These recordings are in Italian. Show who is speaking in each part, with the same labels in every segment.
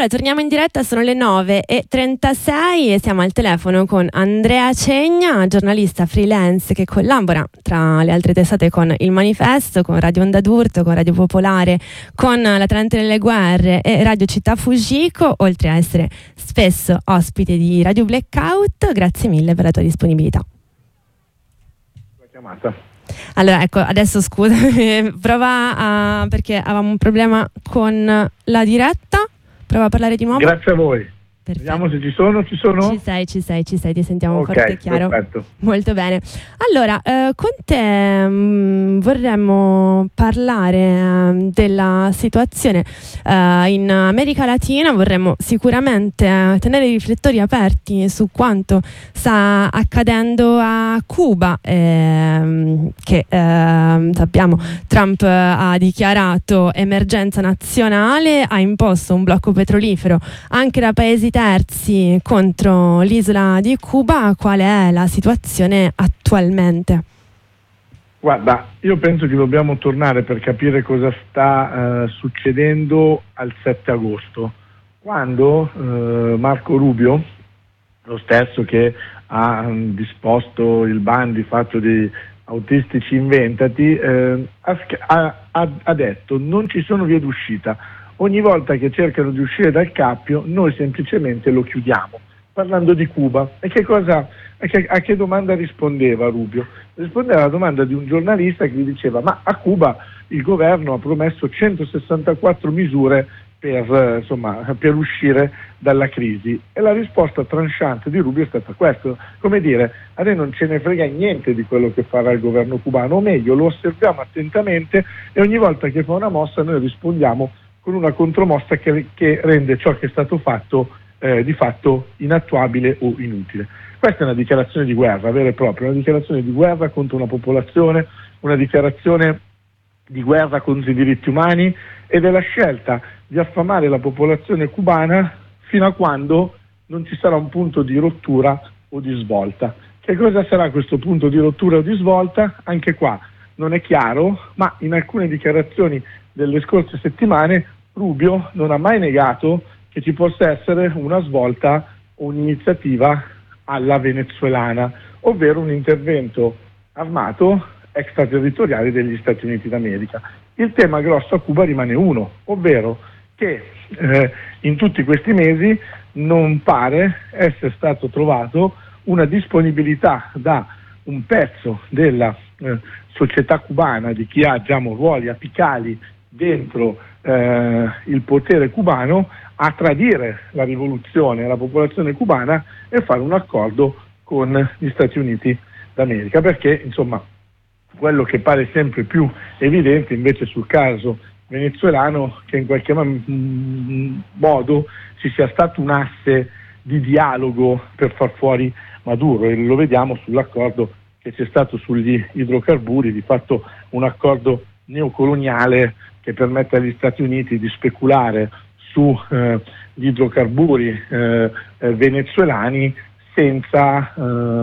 Speaker 1: Allora torniamo in diretta, sono le 9:36 e siamo al telefono con Andrea Cegna, giornalista freelance che collabora tra le altre testate con Il Manifesto, con Radio Onda d'Urto, con Radio Popolare, con l'Atlante nelle Guerre e Radio Città Fujiko, oltre a essere spesso ospite di Radio Blackout. Grazie mille per la tua disponibilità.
Speaker 2: La chiamata.
Speaker 1: Allora ecco, adesso scusa, perché avevamo un problema con la diretta. Prova a parlare di nuovo.
Speaker 2: Grazie a voi.
Speaker 1: Perfetto.
Speaker 2: Vediamo se ci sono.
Speaker 1: Ci sei, ti sentiamo forte e chiaro.
Speaker 2: Perfetto.
Speaker 1: Molto bene. Allora, con te vorremmo parlare della situazione in America Latina. Vorremmo sicuramente tenere i riflettori aperti su quanto sta accadendo a Cuba, che sappiamo Trump ha dichiarato emergenza nazionale, ha imposto un blocco petrolifero anche da paesi terzi contro l'isola di Cuba. Qual è la situazione attualmente?
Speaker 2: Guarda, io penso che dobbiamo tornare per capire cosa sta succedendo al 7 agosto, quando Marco Rubio, lo stesso che ha disposto il ban di fatto di autistici inventati, ha detto: non ci sono vie d'uscita. Ogni volta che cercano di uscire dal cappio, noi semplicemente lo chiudiamo. Parlando di Cuba, a che domanda rispondeva Rubio? Rispondeva alla domanda di un giornalista che gli diceva: ma a Cuba il governo ha promesso 164 misure per uscire dalla crisi. E la risposta tranchante di Rubio è stata questa: come dire, a noi non ce ne frega niente di quello che farà il governo cubano, o meglio, lo osserviamo attentamente e ogni volta che fa una mossa noi rispondiamo con una contromossa che rende ciò che è stato fatto di fatto inattuabile o inutile. Questa è una dichiarazione di guerra vera e propria, una dichiarazione di guerra contro una popolazione, una dichiarazione di guerra contro i diritti umani, ed è la scelta di affamare la popolazione cubana fino a quando non ci sarà un punto di rottura o di svolta. Che cosa sarà questo punto di rottura o di svolta? Anche qua non è chiaro, ma in alcune dichiarazioni delle scorse settimane Rubio non ha mai negato che ci possa essere una svolta o un'iniziativa alla venezuelana, ovvero un intervento armato extraterritoriale degli Stati Uniti d'America. Il tema grosso a Cuba rimane uno, ovvero che in tutti questi mesi non pare essere stato trovato una disponibilità da un pezzo della società cubana, di chi ha ruoli apicali dentro il potere cubano, a tradire la rivoluzione e la popolazione cubana e fare un accordo con gli Stati Uniti d'America, perché insomma quello che pare sempre più evidente invece sul caso venezuelano, che in qualche modo ci sia stato un asse di dialogo per far fuori Maduro, e lo vediamo sull'accordo che c'è stato sugli idrocarburi, di fatto un accordo neocoloniale che permette agli Stati Uniti di speculare su gli idrocarburi venezuelani senza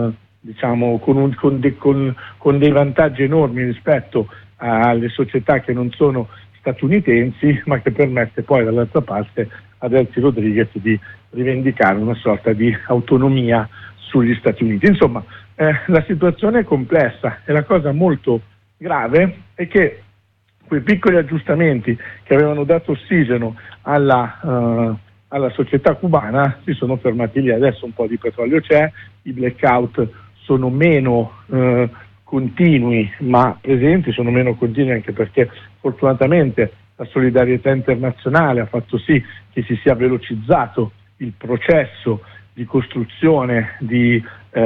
Speaker 2: con dei vantaggi enormi rispetto alle società che non sono statunitensi, ma che permette poi dall'altra parte a Delcy Rodriguez di rivendicare una sorta di autonomia sugli Stati Uniti. Insomma, la situazione è complessa e la cosa molto grave è che quei piccoli aggiustamenti che avevano dato ossigeno alla società cubana si sono fermati lì. Adesso un po' di petrolio c'è, i blackout sono meno continui ma presenti, sono meno continui anche perché fortunatamente la solidarietà internazionale ha fatto sì che si sia velocizzato il processo di costruzione di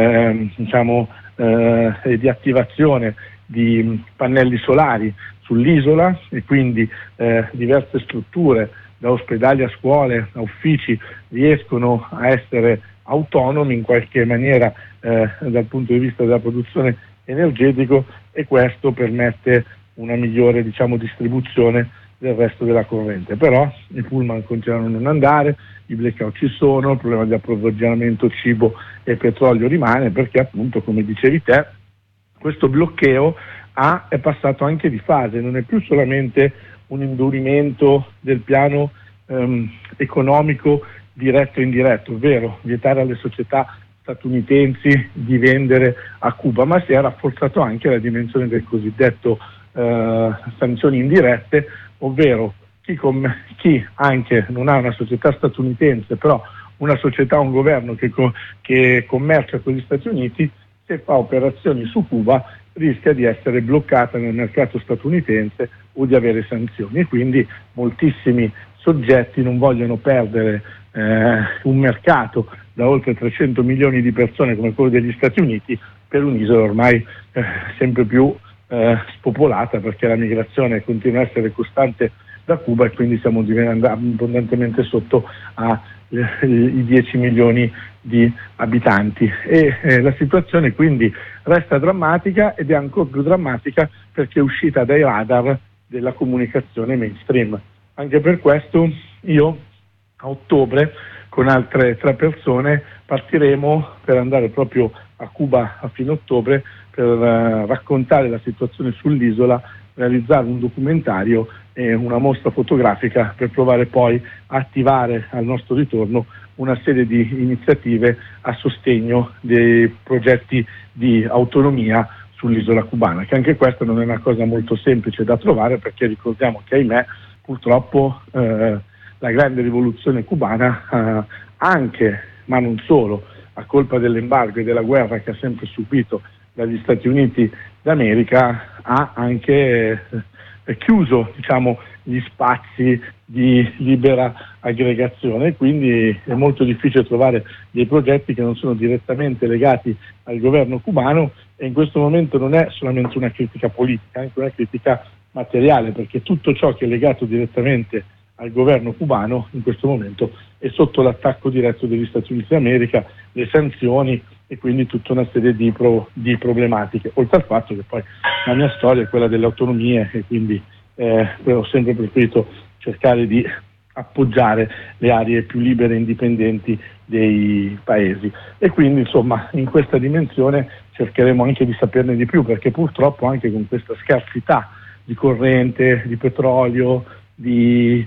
Speaker 2: attivazione di pannelli solari sull'isola, e quindi diverse strutture, da ospedali a scuole a uffici, riescono a essere autonomi in qualche maniera dal punto di vista della produzione energetico, e questo permette una migliore distribuzione del resto della corrente. Però i pullman continuano a non andare, i blackout ci sono, il problema di approvvigionamento cibo e petrolio rimane, perché appunto, come dicevi te, questo bloccao è passato anche di fase, non è più solamente un indurimento del piano economico diretto e indiretto, ovvero vietare alle società statunitensi di vendere a Cuba, ma si è rafforzato anche la dimensione del cosiddetto sanzioni indirette, ovvero chi anche non ha una società statunitense, però una società, un governo che commercia con gli Stati Uniti, se fa operazioni su Cuba rischia di essere bloccata nel mercato statunitense o di avere sanzioni, e quindi moltissimi soggetti non vogliono perdere un mercato da oltre 300 milioni di persone come quello degli Stati Uniti per un'isola ormai sempre più spopolata, perché la migrazione continua a essere costante da Cuba e quindi stiamo diventando abbondantemente sotto ai 10 milioni di abitanti, e la situazione quindi resta drammatica, ed è ancora più drammatica perché è uscita dai radar della comunicazione mainstream. Anche per questo io a ottobre con altre 3 persone partiremo per andare proprio a Cuba a fine ottobre per raccontare la situazione sull'isola, realizzare un documentario e una mostra fotografica per provare poi a attivare al nostro ritorno una serie di iniziative a sostegno dei progetti di autonomia sull'isola cubana, che anche questa non è una cosa molto semplice da trovare, perché ricordiamo che ahimè purtroppo la grande rivoluzione cubana anche, ma non solo, a colpa dell'embargo e della guerra che ha sempre subito dagli Stati Uniti d'America, ha anche chiuso, diciamo, gli spazi di libera aggregazione, quindi è molto difficile trovare dei progetti che non sono direttamente legati al governo cubano, e in questo momento non è solamente una critica politica, è anche una critica materiale, perché tutto ciò che è legato direttamente al governo cubano in questo momento è sotto l'attacco diretto degli Stati Uniti d'America, le sanzioni e quindi tutta una serie di problematiche, oltre al fatto che poi la mia storia è quella delle autonomie, e quindi ho sempre preferito cercare di appoggiare le aree più libere e indipendenti dei paesi, e quindi insomma in questa dimensione cercheremo anche di saperne di più, perché purtroppo anche con questa scarsità di corrente, di petrolio, di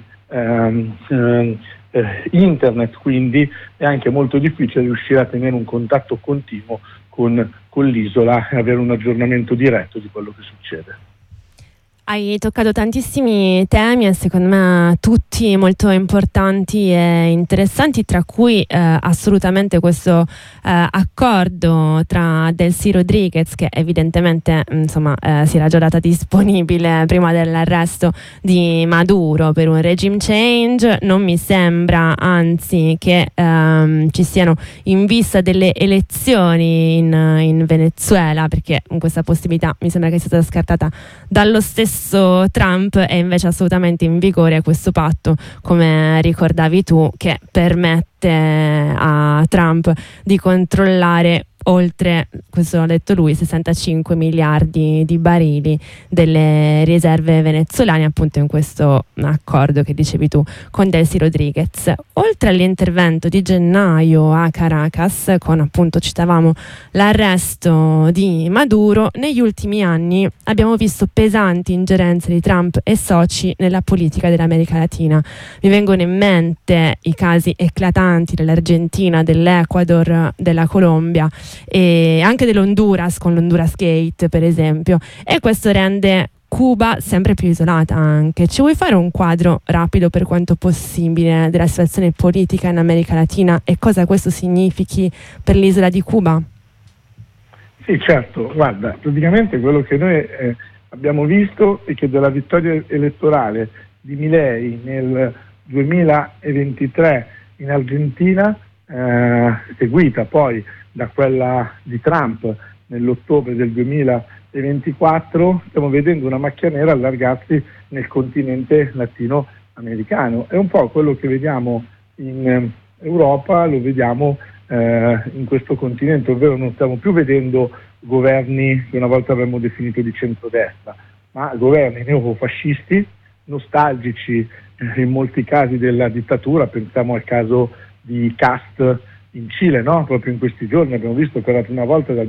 Speaker 2: internet, quindi è anche molto difficile riuscire a tenere un contatto continuo con l'isola e avere un aggiornamento diretto di quello che succede.
Speaker 1: Hai toccato tantissimi temi e secondo me tutti molto importanti e interessanti, tra cui assolutamente questo accordo tra Delcy Rodriguez, che evidentemente si era già data disponibile prima dell'arresto di Maduro per un regime change. Non mi sembra anzi che ci siano in vista delle elezioni in Venezuela, perché questa possibilità mi sembra che sia stata scartata dallo stesso Trump, è invece assolutamente in vigore questo patto, come ricordavi tu, che permette a Trump di controllare oltre, questo l'ha detto lui, 65 miliardi di barili delle riserve venezuelane, appunto in questo accordo che dicevi tu con Delcy Rodriguez. Oltre all'intervento di gennaio a Caracas, con appunto, citavamo, l'arresto di Maduro, negli ultimi anni abbiamo visto pesanti ingerenze di Trump e soci nella politica dell'America Latina. Mi vengono in mente i casi eclatanti dell'Argentina, dell'Ecuador, della Colombia e anche dell'Honduras, con l'Honduras Gate per esempio, e questo rende Cuba sempre più isolata anche. Ci vuoi fare un quadro rapido, per quanto possibile, della situazione politica in America Latina e cosa questo significhi per l'isola di Cuba?
Speaker 2: Sì, certo, guarda, praticamente quello che noi abbiamo visto è che della vittoria elettorale di Milei nel 2023 in Argentina, seguita poi da quella di Trump nell'ottobre del 2024, stiamo vedendo una macchia nera allargarsi nel continente latinoamericano. È un po' quello che vediamo in Europa, lo vediamo in questo continente, ovvero non stiamo più vedendo governi che una volta avremmo definito di centrodestra, ma governi neofascisti, nostalgici in molti casi della dittatura. Pensiamo al caso di Cast in Cile, no? Proprio in questi giorni abbiamo visto per la prima volta dal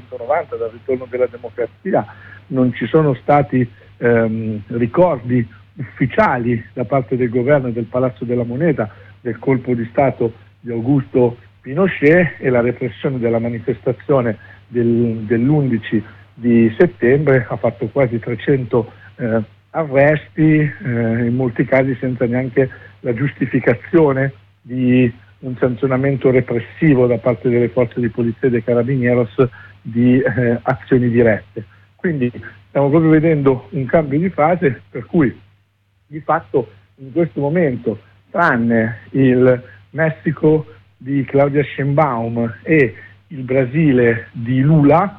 Speaker 2: 1990, dal ritorno della democrazia, non ci sono stati ricordi ufficiali da parte del governo e del Palazzo della Moneta del colpo di Stato di Augusto Pinochet e la repressione della manifestazione dell'11 di settembre ha fatto quasi 300 arresti, in molti casi senza neanche la giustificazione di un sanzionamento repressivo da parte delle forze di polizia e dei Carabineros di azioni dirette. Quindi stiamo proprio vedendo un cambio di fase per cui di fatto in questo momento, tranne il Messico di Claudia Sheinbaum e il Brasile di Lula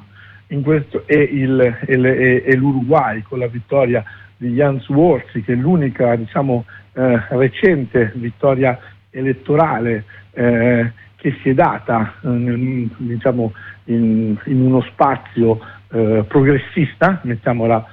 Speaker 2: e l'Uruguay con la vittoria di Jan Swartz, che è l'unica recente vittoria elettorale che si è data in uno spazio progressista, mettiamola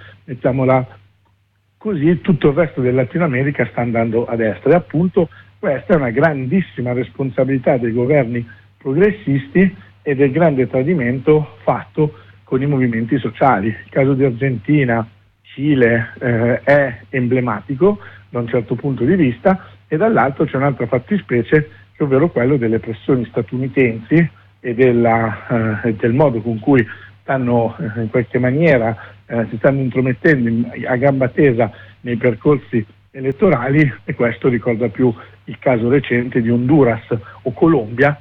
Speaker 2: così, tutto il resto del Latino America sta andando a destra e appunto questa è una grandissima responsabilità dei governi progressisti e del grande tradimento fatto con i movimenti sociali. Il caso di Argentina, Cile è emblematico da un certo punto di vista e dall'altro c'è un'altra fattispecie, ovvero quello delle pressioni statunitensi e del modo con cui stanno in qualche maniera si stanno intromettendo a gamba tesa nei percorsi elettorali, e questo ricorda più il caso recente di Honduras o Colombia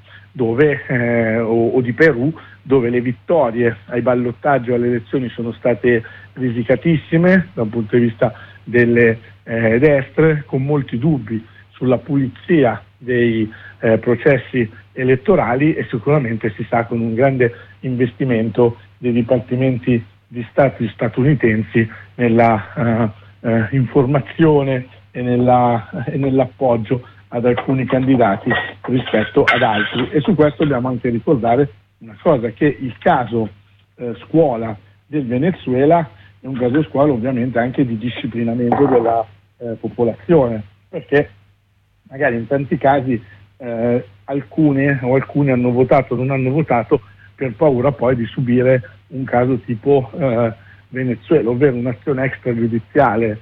Speaker 2: o di Perù, dove le vittorie ai ballottaggi o alle elezioni sono state risicatissime da un punto di vista delle destre, con molti dubbi sulla pulizia dei processi elettorali e sicuramente si sa con un grande investimento dei dipartimenti di Stati statunitensi nella informazione e nell'appoggio ad alcuni candidati rispetto ad altri. E su questo dobbiamo anche ricordare una cosa, che il caso scuola del Venezuela è un caso scuola ovviamente anche di disciplinamento della popolazione, perché magari in tanti casi alcuni hanno votato o non hanno votato per paura poi di subire un caso tipo Venezuela, ovvero un'azione extragiudiziale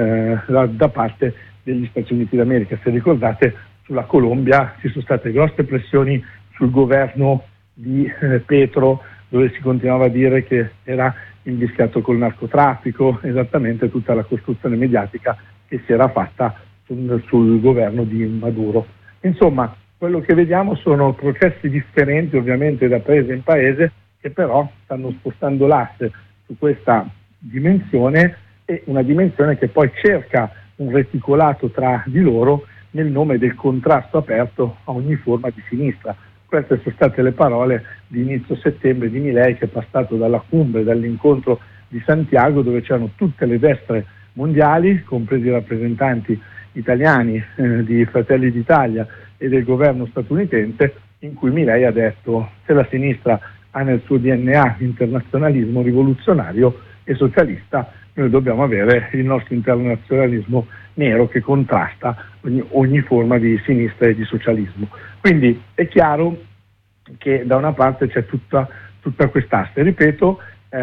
Speaker 2: da parte degli Stati Uniti d'America. Se ricordate, sulla Colombia ci sono state grosse pressioni sul governo di Petro, dove si continuava a dire che era invischiato col narcotraffico, esattamente tutta la costruzione mediatica che si era fatta sul governo di Maduro. Insomma, quello che vediamo sono processi differenti ovviamente da paese in paese, che però stanno spostando l'asse su questa dimensione, e una dimensione che poi cerca un reticolato tra di loro nel nome del contrasto aperto a ogni forma di sinistra. Queste sono state le parole di inizio settembre di Milei, che è passato dalla cumbre, dall'incontro di Santiago, dove c'erano tutte le destre mondiali, compresi i rappresentanti italiani di Fratelli d'Italia e del governo statunitense, in cui Milei ha detto: se la sinistra ha nel suo DNA internazionalismo rivoluzionario e socialista, noi dobbiamo avere il nostro internazionalismo nero che contrasta ogni forma di sinistra e di socialismo. Quindi è chiaro che da una parte c'è tutta quest'asse, ripeto,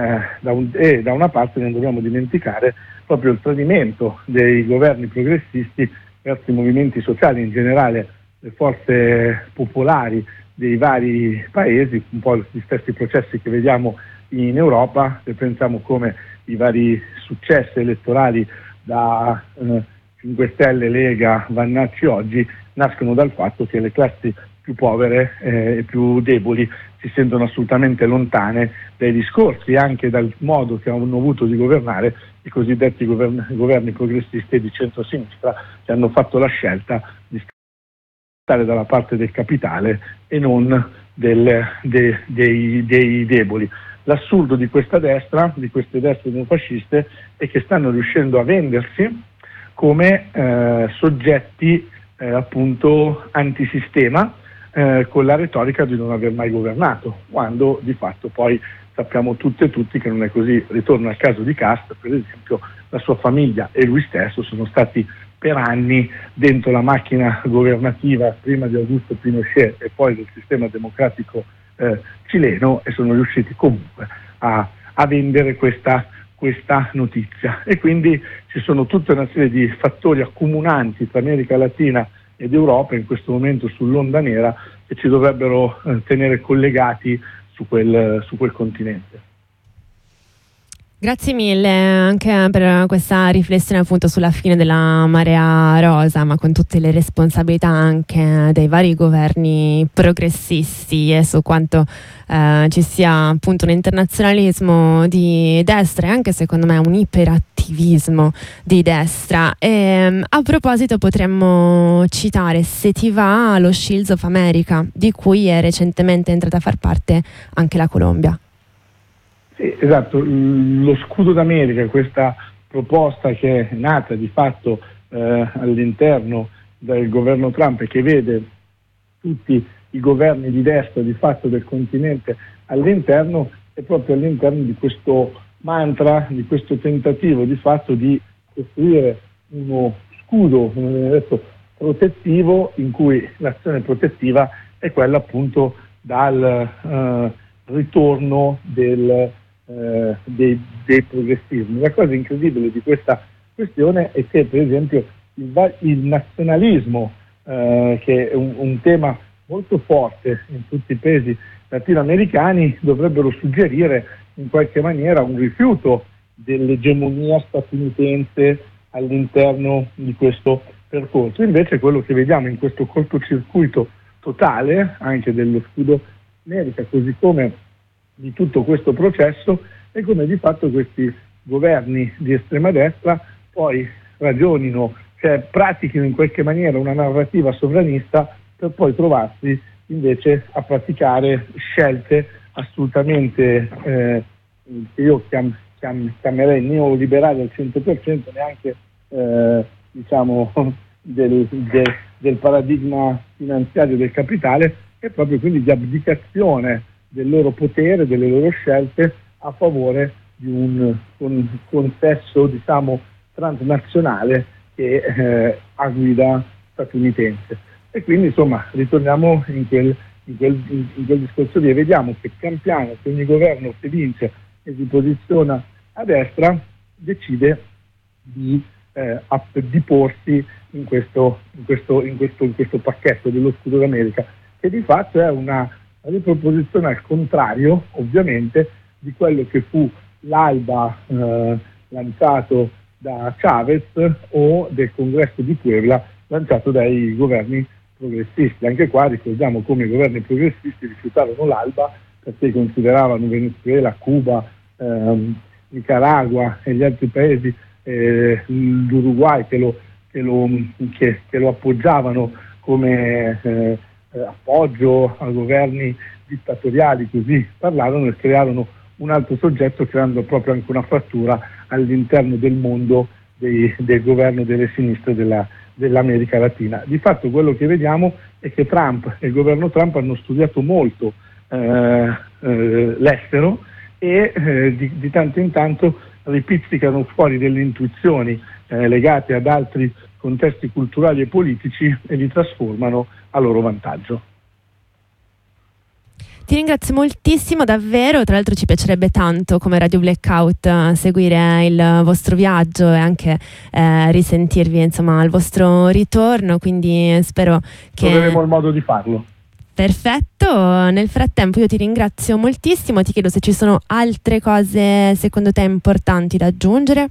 Speaker 2: da una parte non dobbiamo dimenticare proprio il tradimento dei governi progressisti verso i movimenti sociali, in generale le forze popolari dei vari paesi, un po' gli stessi processi che vediamo in Europa, se pensiamo come i vari successi elettorali da 5 Stelle, Lega, Vannacci oggi nascono dal fatto che le classi più povere e più deboli si sentono assolutamente lontane dai discorsi e anche dal modo che hanno avuto di governare i cosiddetti governi progressisti e di centrosinistra, che hanno fatto la scelta di stare dalla parte del capitale e non dei deboli. L'assurdo di questa destra, di queste destre neofasciste, è che stanno riuscendo a vendersi come soggetti appunto antisistema, con la retorica di non aver mai governato, quando di fatto poi sappiamo tutte e tutti che non è così. Ritorno al caso di Castro, per esempio, la sua famiglia e lui stesso sono stati per anni dentro la macchina governativa, prima di Augusto Pinochet e poi del sistema democratico cileno, e sono riusciti comunque a vendere questa questa notizia, e quindi ci sono tutta una serie di fattori accomunanti tra America Latina ed Europa in questo momento sull'onda nera che ci dovrebbero tenere collegati su quel continente.
Speaker 1: Grazie mille anche per questa riflessione appunto sulla fine della marea rosa, ma con tutte le responsabilità anche dei vari governi progressisti e su quanto ci sia appunto un internazionalismo di destra e anche secondo me un iperattivismo di destra. E, a proposito potremmo citare, se ti va, lo Shields of America, di cui è recentemente entrata a far parte anche la Colombia.
Speaker 2: Sì, esatto, lo scudo d'America, questa proposta che è nata di fatto all'interno del governo Trump e che vede tutti i governi di destra di fatto del continente all'interno, è proprio all'interno di questo mantra, di questo tentativo di fatto di costruire uno scudo, come viene detto, protettivo, in cui l'azione protettiva è quella appunto dal ritorno dei progressismi. La cosa incredibile di questa questione è che per esempio il nazionalismo, che è un tema molto forte in tutti i paesi latinoamericani, dovrebbero suggerire in qualche maniera un rifiuto dell'egemonia statunitense all'interno di questo percorso. Invece quello che vediamo in questo cortocircuito totale anche dello scudo America, così come di tutto questo processo, è come di fatto questi governi di estrema destra poi ragionino, cioè pratichino in qualche maniera una narrativa sovranista per poi trovarsi invece a praticare scelte assolutamente che io chiamerei neoliberali al 100%, neanche diciamo del paradigma finanziario del capitale, e proprio quindi di abdicazione del loro potere, delle loro scelte a favore di un consesso diciamo transnazionale che ha guida statunitense. E quindi insomma ritorniamo in quel discorso lì e vediamo che pian piano che ogni governo che vince e si posiziona a destra decide di porsi in questo pacchetto dello scudo d'America, che di fatto è una riproposizione al contrario ovviamente di quello che fu l'ALBA lanciato da Chavez o del Congresso di Puebla lanciato dai governi progressisti. Anche qua ricordiamo come i governi progressisti rifiutarono l'ALBA perché consideravano Venezuela, Cuba, Nicaragua e gli altri paesi, l'Uruguay che lo appoggiavano come appoggio a governi dittatoriali, così parlarono e crearono un altro soggetto, creando proprio anche una frattura all'interno del mondo del governo delle sinistre dell'America Latina. Di fatto quello che vediamo è che Trump e il governo Trump hanno studiato molto l'estero e di tanto in tanto ripizzicano fuori delle intuizioni legate ad altri contesti culturali e politici e li trasformano a loro vantaggio.
Speaker 1: Ti ringrazio moltissimo, davvero. Tra l'altro ci piacerebbe tanto come Radio Blackout seguire il vostro viaggio e anche risentirvi insomma al vostro ritorno, quindi spero che
Speaker 2: troveremo il modo di farlo.
Speaker 1: Perfetto, nel frattempo io ti ringrazio moltissimo, ti chiedo se ci sono altre cose secondo te importanti da aggiungere.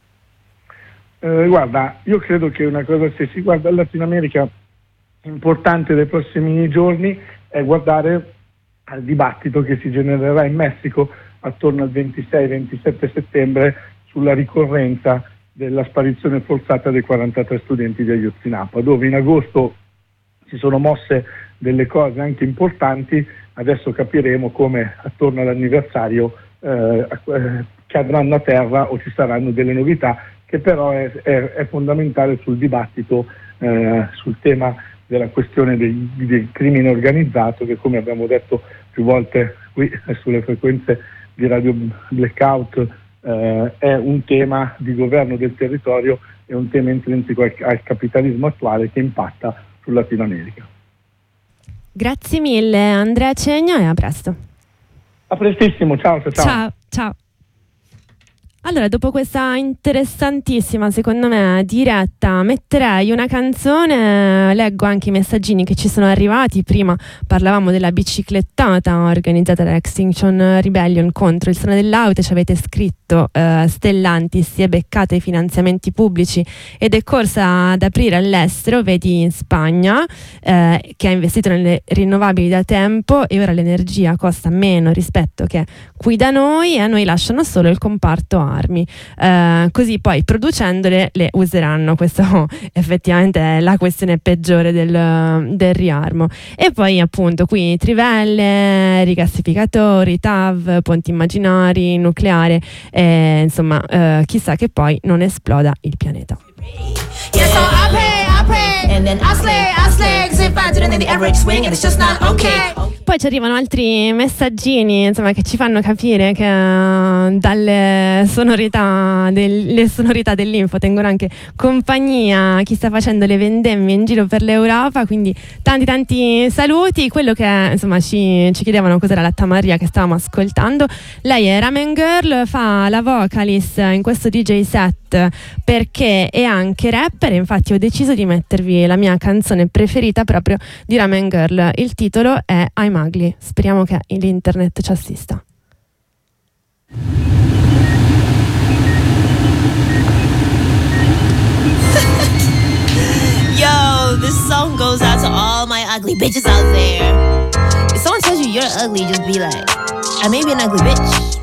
Speaker 2: Guarda, io credo che una cosa, se si guarda il Latino America, importante dei prossimi giorni è guardare al dibattito che si genererà in Messico attorno al 26-27 settembre sulla ricorrenza della sparizione forzata dei 43 studenti di Ayotzinapa, dove in agosto si sono mosse delle cose anche importanti. Adesso capiremo come attorno all'anniversario cadranno a terra o ci saranno delle novità, che però è fondamentale sul dibattito sul tema della questione del crimine organizzato, che come abbiamo detto più volte qui sulle frequenze di Radio Blackout è un tema di governo del territorio, è un tema intrinseco al capitalismo attuale che impatta sul Latino America.
Speaker 1: Grazie mille Andrea Cegno e a presto.
Speaker 2: A prestissimo, ciao.
Speaker 1: Ciao. Allora, dopo questa interessantissima, secondo me, diretta, metterei una canzone, leggo anche i messaggini che ci sono arrivati. Prima parlavamo della biciclettata organizzata da Extinction Rebellion contro il suono dell'auto, ci avete scritto Stellantis si è beccata i finanziamenti pubblici ed è corsa ad aprire all'estero, vedi in Spagna, che ha investito nelle rinnovabili da tempo e ora l'energia costa meno rispetto che qui da noi, e a noi lasciano solo il comparto armi, così poi producendole le useranno. Questo effettivamente è la questione peggiore del riarmo. E poi appunto qui trivelle, rigassificatori, TAV, ponti immaginari, nucleare, insomma chissà che poi non esploda il pianeta. Yeah, so I pay, and then I slay, cause if I didn't then the average swing and it's just not okay. Poi ci arrivano altri messaggini, insomma, che ci fanno capire che dalle sonorità dell'info tengono anche compagnia chi sta facendo le vendemmie in giro per l'Europa, quindi tanti saluti. Quello che insomma ci chiedevano cos'era la Tamaria che stavamo ascoltando. Lei è Ramen Girl, fa la vocalist in questo DJ set perché è anche rapper, infatti ho deciso di mettervi la mia canzone preferita proprio di Ramen Girl. Il titolo è I'm Ugly. Speriamo che l'internet ci assista.
Speaker 3: Yo, this song goes out to all my ugly bitches out there. If someone tells you you're ugly, just be like, I may be an ugly bitch,